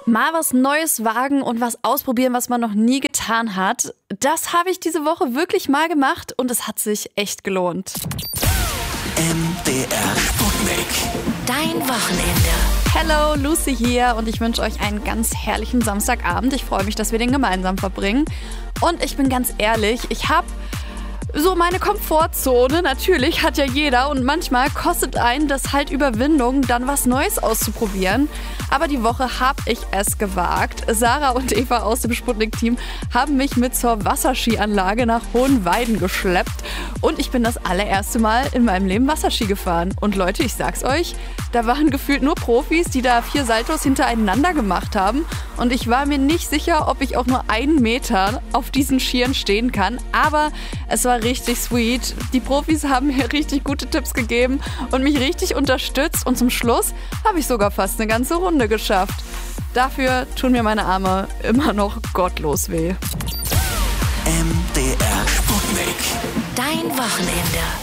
Mal was Neues wagen und was ausprobieren, was man noch nie getan hat. Das habe ich diese Woche wirklich mal gemacht und es hat sich echt gelohnt. MDR Sputnik. Dein Wochenende. Hello, Lucy hier und ich wünsche euch einen ganz herrlichen Samstagabend. Ich freue mich, dass wir den gemeinsam verbringen. Und ich bin ganz ehrlich, ich habe so meine Komfortzone, natürlich hat ja jeder und manchmal kostet einen das halt Überwindung, dann was Neues auszuprobieren. Aber die Woche habe ich es gewagt. Sarah und Eva aus dem Sputnik-Team haben mich mit zur Wasserskianlage nach Hohenweiden geschleppt und ich bin das allererste Mal in meinem Leben Wasserski gefahren. Und Leute, ich sag's euch, da waren gefühlt nur Profis, die da 4 Saltos hintereinander gemacht haben und ich war mir nicht sicher, ob ich auch nur 1 Meter auf diesen Skiern stehen kann, aber es war richtig sweet. Die Profis haben mir richtig gute Tipps gegeben und mich richtig unterstützt und zum Schluss habe ich sogar fast eine ganze Runde geschafft. Dafür tun mir meine Arme immer noch gottlos weh. MDR Sputnik. Dein Wochenende.